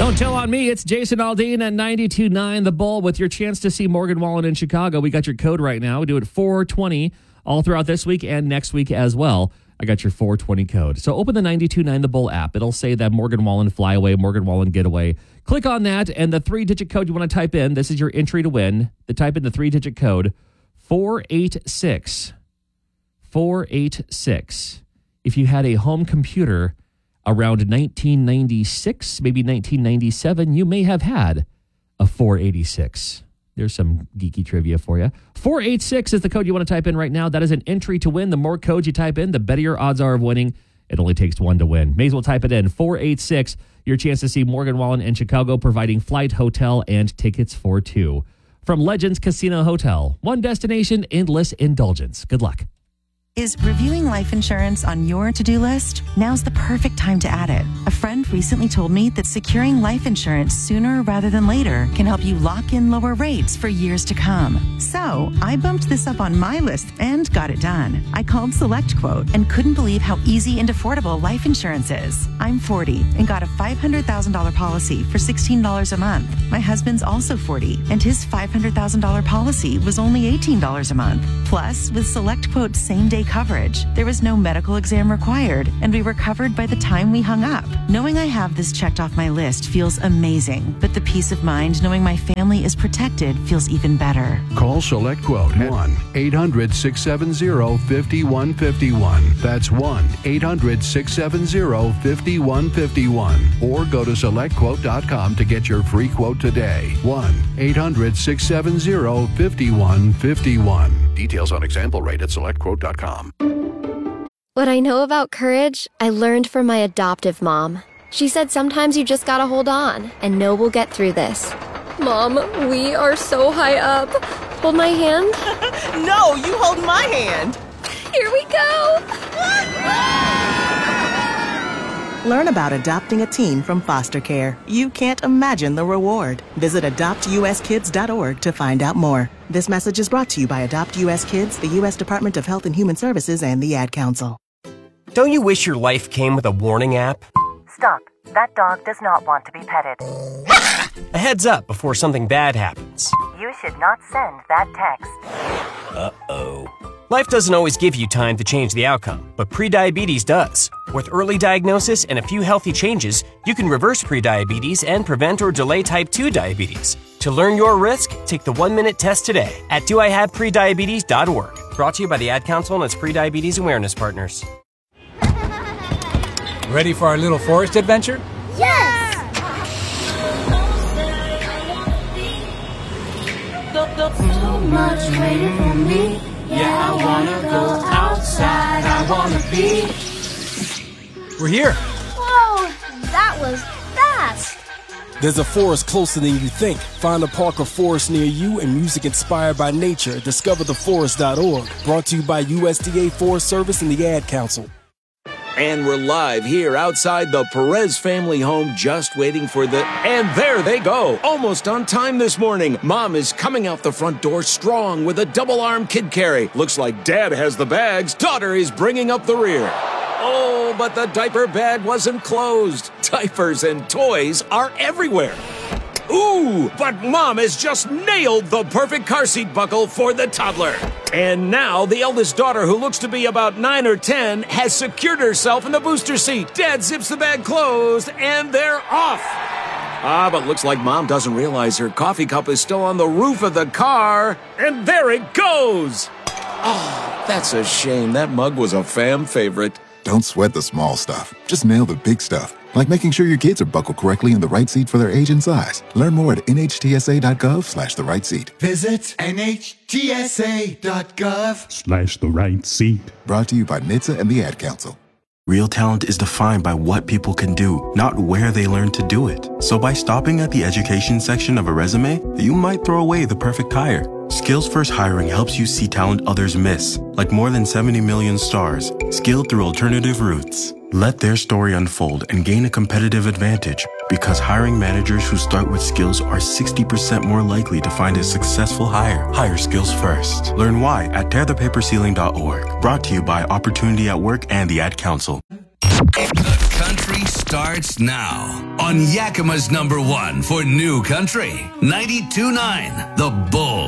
Don't tell on me. It's Jason Aldean at 92.9 The Bull with your chance to see Morgan Wallen in Chicago. We got your code right now. We do it 420 all throughout this week and next week as well. I got your 420 code. So open the 92.9 The Bull app. It'll say that Morgan Wallen Flyaway, Morgan Wallen Getaway. Click on that, and the 3-digit code you want to type in, this is your entry to win. Type in the 3-digit code 486. 486. If you had a home computer around 1996, maybe 1997, you may have had a 486. There's some geeky trivia for you. 486 is the code you want to type in right now. That is an entry to win. The more codes you type in, the better your odds are of winning. It only takes one to win. May as well type it in. 486, your chance to see Morgan Wallen in Chicago, providing flight, hotel, and tickets for two. From Legends Casino Hotel, one destination, endless indulgence. Good luck. Is reviewing life insurance on your to-do list? Now's the perfect time to add it. A friend recently told me that securing life insurance sooner rather than later can help you lock in lower rates for years to come. So I bumped this up on my list and got it done. I called SelectQuote and couldn't believe how easy and affordable life insurance is. I'm 40 and got a $500,000 policy for $16 a month. My husband's also 40 and his $500,000 policy was only $18 a month. Plus, with SelectQuote's same-day coverage, there was no medical exam required, and we were covered by the time we hung up. Knowing I have this checked off my list feels amazing, but the peace of mind knowing my family is protected feels even better. Call SelectQuote at 1-800-670-5151. That's 1-800-670-5151. Or go to SelectQuote.com to get your free quote today. 1-800-670-5151. Details on example rate at SelectQuote.com. What I know about courage, I learned from my adoptive mom. She said sometimes you just gotta hold on and know we'll get through this. Mom, we are so high up. Hold my hand. No, you hold my hand. Here we go. Learn about adopting a teen from foster care. You can't imagine the reward. Visit adoptuskids.org to find out more. This message is brought to you by Adopt U.S. Kids, the U.S. Department of Health and Human Services, and the Ad Council. Don't you wish your life came with a warning app? Stop. That dog does not want to be petted. A heads up before something bad happens. You should not send that text. Uh-oh. Life doesn't always give you time to change the outcome, but prediabetes does. With early diagnosis and a few healthy changes, you can reverse prediabetes and prevent or delay type 2 diabetes. To learn your risk, take the 1-minute test today at doihaveprediabetes.org. Brought to you by the Ad Council and its prediabetes awareness partners. Ready for our little forest adventure? Yes! So much waiting for me. Yeah, I wanna go outside. I wanna be. We're here. Whoa, that was fast. There's a forest closer than you think. Find a park or forest near you and music inspired by nature. DiscoverTheForest.org. Brought to you by USDA Forest Service and the Ad Council. And we're live here outside the Perez family home, just waiting for the... And there they go! Almost on time this morning. Mom is coming out the front door strong with a double-arm kid carry. Looks like Dad has the bags. Daughter is bringing up the rear. Oh, but the diaper bag wasn't closed. Diapers and toys are everywhere. Ooh, but Mom has just nailed the perfect car seat buckle for the toddler. And now the eldest daughter, who looks to be about 9 or 10, has secured herself in the booster seat. Dad zips the bag closed, and they're off. But looks like Mom doesn't realize her coffee cup is still on the roof of the car. And there it goes. Oh, that's a shame. That mug was a fam favorite. Don't sweat the small stuff. Just nail the big stuff. Like making sure your kids are buckled correctly in the right seat for their age and size. Learn more at nhtsa.gov/the right seat. Visit nhtsa.gov/the right seat. Brought to you by NHTSA and the Ad Council. Real talent is defined by what people can do, not where they learn to do it. So by stopping at the education section of a resume, you might throw away the perfect hire. Skills First Hiring helps you see talent others miss, like more than 70 million stars, skilled through alternative routes. Let their story unfold and gain a competitive advantage, because hiring managers who start with skills are 60% more likely to find a successful hire. Hire skills first. Learn why at tearthepaperceiling.org. Brought to you by Opportunity at Work and the Ad Council. The Country starts now on Yakima's #1 for New Country, 92.9 The Bull.